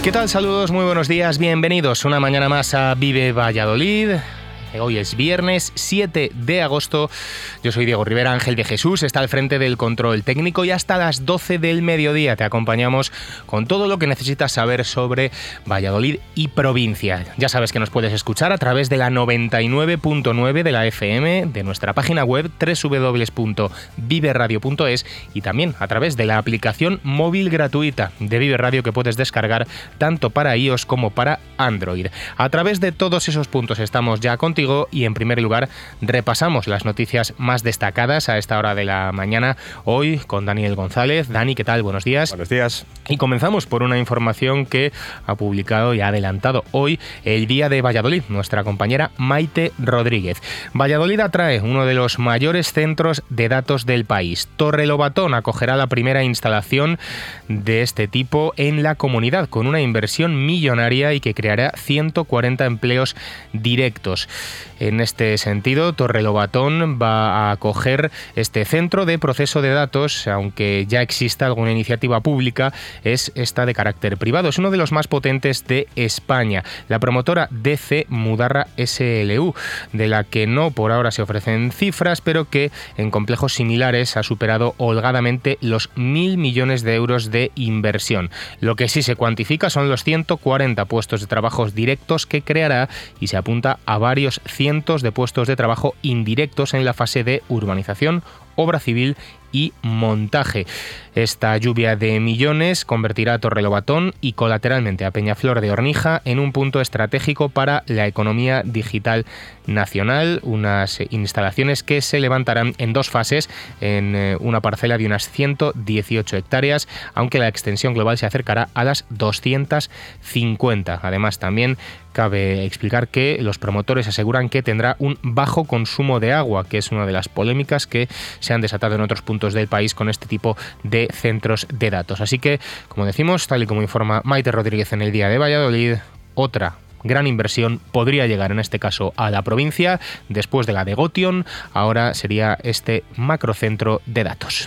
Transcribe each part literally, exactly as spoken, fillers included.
¿Qué tal? Saludos, muy buenos días, bienvenidos una mañana más a Vive Valladolid. Hoy es viernes siete de agosto. Yo soy Diego Rivera. Ángel de Jesús está al frente del control técnico y hasta las doce del mediodía te acompañamos con todo lo que necesitas saber sobre Valladolid y provincia. Ya sabes que nos puedes escuchar a través de la noventa y nueve punto nueve de la F M, de nuestra página web doble u doble u doble u punto vive radio punto es y también a través de la aplicación móvil gratuita de Vive Radio que puedes descargar tanto para iOS como para Android. A través de todos esos puntos estamos ya contigo y en primer lugar repasamos las noticias más destacadas a esta hora de la mañana, hoy con Daniel González. Dani, ¿qué tal? Buenos días. Buenos días. Y comenzamos por una información que ha publicado y ha adelantado hoy el Día de Valladolid, nuestra compañera Maite Rodríguez. Valladolid atrae uno de los mayores centros de datos del país. Torrelobatón acogerá la primera instalación de este tipo en la comunidad, con una inversión millonaria y que creará ciento cuarenta empleos directos. En este sentido, Torrelobatón va a acoger este centro de proceso de datos, aunque ya exista alguna iniciativa pública, es esta de carácter privado. Es uno de los más potentes de España. La promotora D C Mudarra S L U, de la que no por ahora se ofrecen cifras, pero que en complejos similares ha superado holgadamente los mil millones de euros de inversión. Lo que sí se cuantifica son los ciento cuarenta puestos de trabajo directos que creará y se apunta a varios cientos de puestos de trabajo indirectos en la fase de urbanización, obra civil y montaje. Esta lluvia de millones convertirá a Torrelobatón y colateralmente a Peñaflor de Ornija en un punto estratégico para la economía digital nacional, unas instalaciones que se levantarán en dos fases en una parcela de unas ciento dieciocho hectáreas, aunque la extensión global se acercará a las doscientas cincuenta. Además, también cabe explicar que los promotores aseguran que tendrá un bajo consumo de agua, que es una de las polémicas que se han desatado en otros puntos del país con este tipo de centros de datos. Así que, como decimos, tal y como informa Maite Rodríguez en el Día de Valladolid, otra gran inversión podría llegar en este caso a la provincia, después de la de Gotion, ahora sería este macrocentro de datos.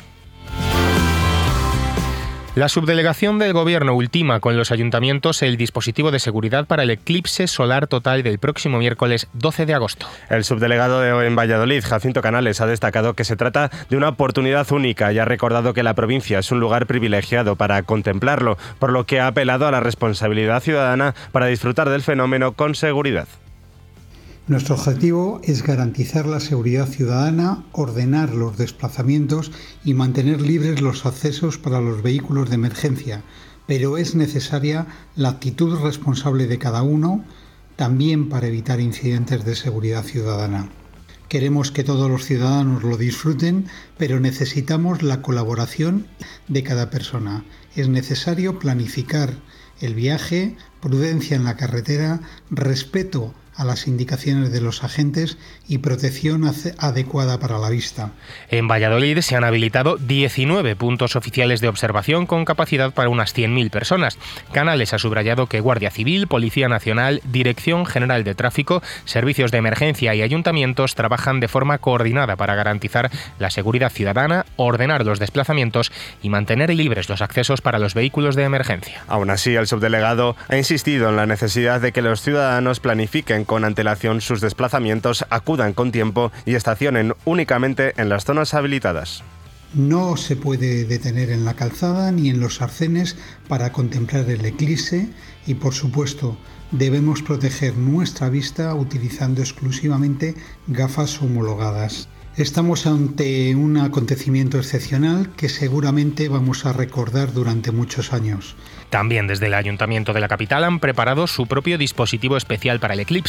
La subdelegación del Gobierno ultima con los ayuntamientos el dispositivo de seguridad para el eclipse solar total del próximo miércoles doce de agosto. El subdelegado de en Valladolid, Jacinto Canales, ha destacado que se trata de una oportunidad única y ha recordado que la provincia es un lugar privilegiado para contemplarlo, por lo que ha apelado a la responsabilidad ciudadana para disfrutar del fenómeno con seguridad. Nuestro objetivo es garantizar la seguridad ciudadana, ordenar los desplazamientos y mantener libres los accesos para los vehículos de emergencia, pero es necesaria la actitud responsable de cada uno, también para evitar incidentes de seguridad ciudadana. Queremos que todos los ciudadanos lo disfruten, pero necesitamos la colaboración de cada persona. Es necesario planificar el viaje, prudencia en la carretera, respeto a las indicaciones de los agentes y protección adecuada para la vista. En Valladolid se han habilitado diecinueve puntos oficiales de observación con capacidad para unas cien mil personas. Canales ha subrayado que Guardia Civil, Policía Nacional, Dirección General de Tráfico, Servicios de Emergencia y ayuntamientos trabajan de forma coordinada para garantizar la seguridad ciudadana, ordenar los desplazamientos y mantener libres los accesos para los vehículos de emergencia. Aún así, el subdelegado ha insistido en la necesidad de que los ciudadanos planifiquen con antelación sus desplazamientos, acudan con tiempo y estacionen únicamente en las zonas habilitadas. No se puede detener en la calzada ni en los arcenes para contemplar el eclipse y, por supuesto, debemos proteger nuestra vista utilizando exclusivamente gafas homologadas. Estamos ante un acontecimiento excepcional que seguramente vamos a recordar durante muchos años. También desde el Ayuntamiento de la capital han preparado su propio dispositivo especial para el eclipse.